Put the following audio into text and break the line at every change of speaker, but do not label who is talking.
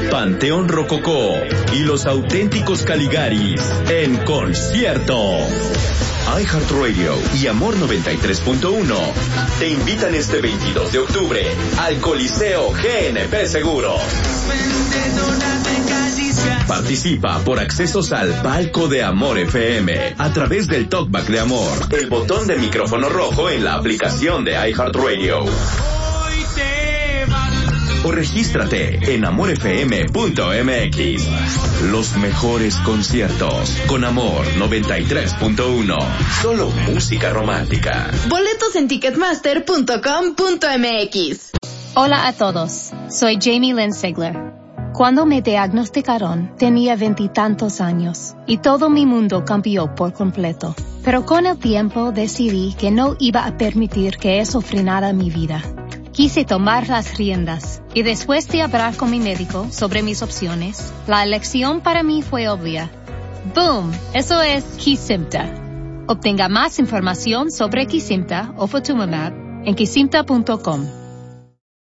Panteón Rococó y Los Auténticos Caligaris en concierto. iHeartRadio y Amor 93.1 te invitan este 22 de octubre al Coliseo GNP Seguros. Participa por accesos al palco de Amor FM a través del Talkback de Amor, el botón de micrófono rojo en la aplicación de iHeartRadio. O regístrate en amorfm.mx. Los mejores conciertos con Amor 93.1. Solo música romántica.
Boletos en ticketmaster.com.mx.
Hola a todos, soy Jamie Lynn Sigler. Cuando me diagnosticaron, tenía 20 y tantos años y todo mi mundo cambió por completo. Pero con el tiempo decidí que no iba a permitir que eso frenara mi vida. Quise tomar las riendas y después de hablar con mi médico sobre mis opciones, la elección para mí fue obvia. ¡Boom! Eso es Kesimpta. Obtenga más información sobre Kesimpta o Ofatumumab en kesimpta.com.